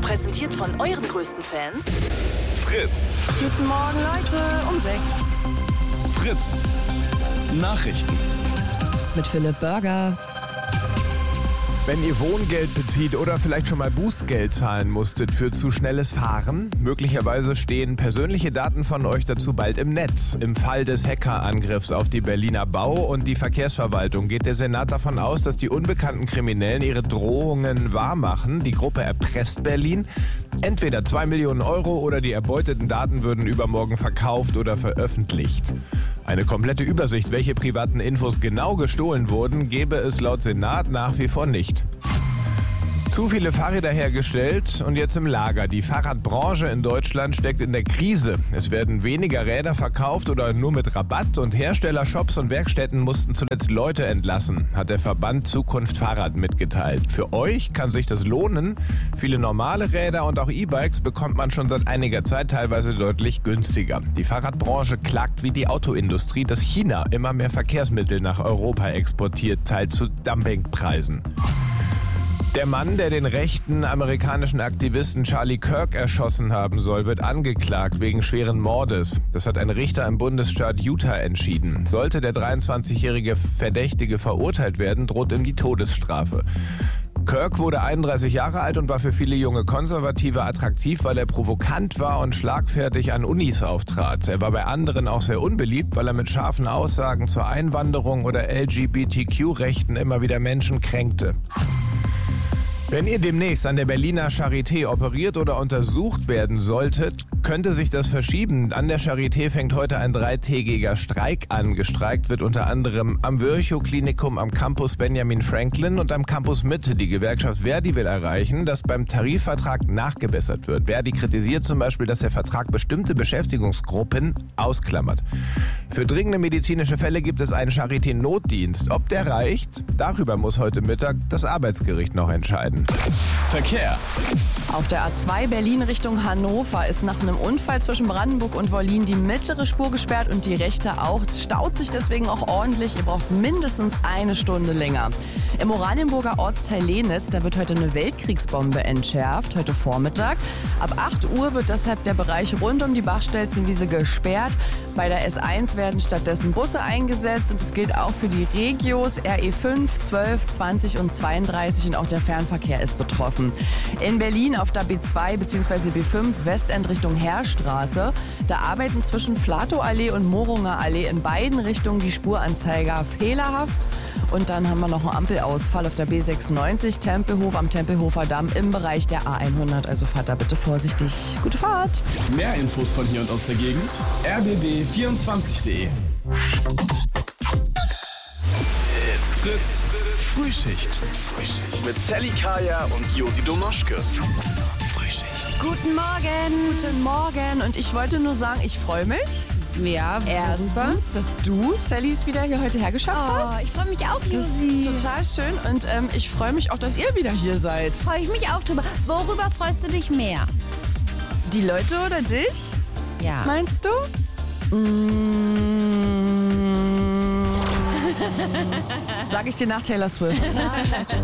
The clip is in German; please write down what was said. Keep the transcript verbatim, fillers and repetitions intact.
Präsentiert von euren größten Fans Fritz. Guten Morgen, Leute, um sechs. Fritz. Nachrichten. Mit Philipp Burger. Wenn ihr Wohngeld bezieht oder vielleicht schon mal Bußgeld zahlen musstet für zu schnelles Fahren, möglicherweise stehen persönliche Daten von euch dazu bald im Netz. Im Fall des Hackerangriffs auf die Berliner Bau- und die Verkehrsverwaltung geht der Senat davon aus, dass die unbekannten Kriminellen ihre Drohungen wahrmachen. Die Gruppe erpresst Berlin. Entweder zwei Millionen Euro oder die erbeuteten Daten würden übermorgen verkauft oder veröffentlicht. Eine komplette Übersicht, welche privaten Infos genau gestohlen wurden, gebe es laut Senat nach wie vor nicht. Zu viele Fahrräder hergestellt und jetzt im Lager. Die Fahrradbranche in Deutschland steckt in der Krise. Es werden weniger Räder verkauft oder nur mit Rabatt und Hersteller, Shops und Werkstätten mussten zuletzt Leute entlassen, hat der Verband Zukunft Fahrrad mitgeteilt. Für euch kann sich das lohnen. Viele normale Räder und auch E-Bikes bekommt man schon seit einiger Zeit teilweise deutlich günstiger. Die Fahrradbranche klagt wie die Autoindustrie, dass China immer mehr Verkehrsmittel nach Europa exportiert, teils zu Dumpingpreisen. Der Mann, der den rechten amerikanischen Aktivisten Charlie Kirk erschossen haben soll, wird angeklagt wegen schweren Mordes. Das hat ein Richter im Bundesstaat Utah entschieden. Sollte der dreiundzwanzigjährige Verdächtige verurteilt werden, droht ihm die Todesstrafe. Kirk wurde einunddreißig Jahre alt und war für viele junge Konservative attraktiv, weil er provokant war und schlagfertig an Unis auftrat. Er war bei anderen auch sehr unbeliebt, weil er mit scharfen Aussagen zur Einwanderung oder L G B T Q-Rechten immer wieder Menschen kränkte. Wenn ihr demnächst an der Berliner Charité operiert oder untersucht werden solltet, könnte sich das verschieben. An der Charité fängt heute ein dreitägiger Streik an. Gestreikt wird unter anderem am Virchow-Klinikum, am Campus Benjamin Franklin und am Campus Mitte. Die Gewerkschaft Verdi will erreichen, dass beim Tarifvertrag nachgebessert wird. Verdi kritisiert zum Beispiel, dass der Vertrag bestimmte Beschäftigungsgruppen ausklammert. Für dringende medizinische Fälle gibt es einen Charité-Notdienst. Ob der reicht, darüber muss heute Mittag das Arbeitsgericht noch entscheiden. Verkehr. Auf der A zwei Berlin Richtung Hannover ist nach einem Unfall zwischen Brandenburg und Wollin die mittlere Spur gesperrt und die rechte auch. Es staut sich deswegen auch ordentlich. Ihr braucht mindestens eine Stunde länger. Im Oranienburger Ortsteil Lenitz, da wird heute eine Weltkriegsbombe entschärft, heute Vormittag. Ab acht Uhr wird deshalb der Bereich rund um die Bachstelzenwiese gesperrt. Bei der S eins werden stattdessen Busse eingesetzt und es gilt auch für die Regios R E fünf, zwölf, zwanzig und zweiunddreißig und auch der Fernverkehr ist betroffen. In Berlin auf der B zwei bzw. B fünf Westend Richtung Heerstraße, da arbeiten zwischen Flatow-Allee und Moronger Allee in beiden Richtungen die Spuranzeiger fehlerhaft. Und dann haben wir noch einen Ampelausfall auf der B sechsundneunzig Tempelhof am Tempelhofer Damm im Bereich der A hundert. Also fahrt da bitte vorsichtig. Gute Fahrt! Mehr Infos von hier und aus der Gegend r b b vierundzwanzig punkt de. It's Fritz. Frühschicht. Frühschicht. Mit Sally Kaya und Josi Domoschke. Frühschicht. Guten Morgen! Guten Morgen! Und ich wollte nur sagen, ich freue mich. Ja, Erstens, dass du, Sally, es wieder hier heute hergeschafft oh, hast. Ich freue mich auch, Das Josi. ist total schön und ähm, ich freue mich auch, dass ihr wieder hier seid. Freue ich mich auch drüber. Worüber freust du dich mehr? Die Leute oder dich? Ja. Meinst du? Mmh. Sag ich dir nach Taylor Swift.